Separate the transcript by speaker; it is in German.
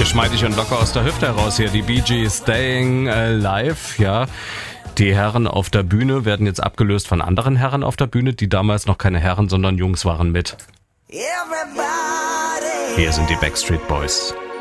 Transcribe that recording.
Speaker 1: Geschmeidig und locker aus der Hüfte heraus hier. Die Bee Gees Staying Alive, ja. Die Herren auf der Bühne werden jetzt abgelöst von anderen Herren auf der Bühne, die damals noch keine Herren, sondern Jungs waren mit. Hier sind die Backstreet Boys.